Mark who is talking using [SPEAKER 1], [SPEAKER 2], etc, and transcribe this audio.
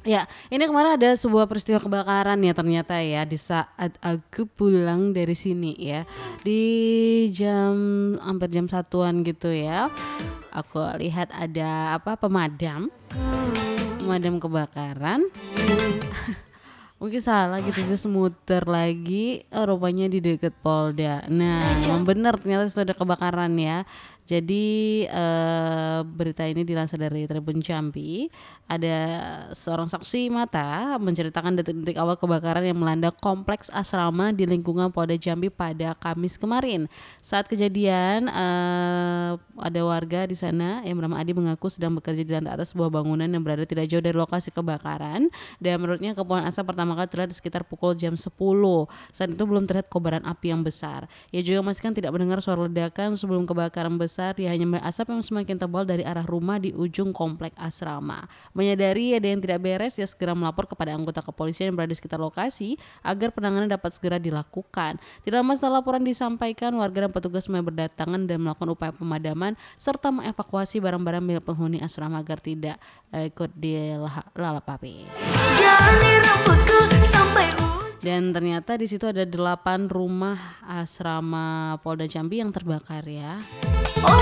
[SPEAKER 1] Ya, ini kemarin ada sebuah peristiwa kebakaran ya ternyata ya di saat aku pulang dari sini ya. Di jam hampir jam satuan gitu ya. Aku lihat ada apa pemadam kebakaran. Mungkin salah gitu sih muter lagi rupanya di deket Polda. Nah memang benar ternyata sudah ada kebakaran ya. Jadi berita ini dilansir dari Tribun Jambi. Ada seorang saksi mata menceritakan detik-detik awal kebakaran yang melanda kompleks asrama di lingkungan Polda Jambi pada Kamis kemarin. Saat kejadian ada warga di sana yang bernama Adi mengaku sedang bekerja di lantai atas sebuah bangunan yang berada tidak jauh dari lokasi kebakaran. Dan menurutnya kepulan asap pertama kali terlihat di sekitar pukul jam 10. Saat itu belum terlihat kobaran api yang besar. Ia juga memastikan tidak mendengar suara ledakan sebelum kebakaran besar. Dia hanya melihat asap yang semakin tebal dari arah rumah di ujung komplek asrama. Menyadari ada yang tidak beres, ia segera melapor kepada anggota kepolisian yang berada di sekitar lokasi agar penanganan dapat segera dilakukan. Tidak lama setelah laporan disampaikan, warga dan petugas mulai berdatangan dan melakukan upaya pemadaman serta mengevakuasi barang-barang milik penghuni asrama agar tidak ikut dilalap api. Dan ternyata di situ ada 8 rumah asrama Polda Jambi yang terbakar ya.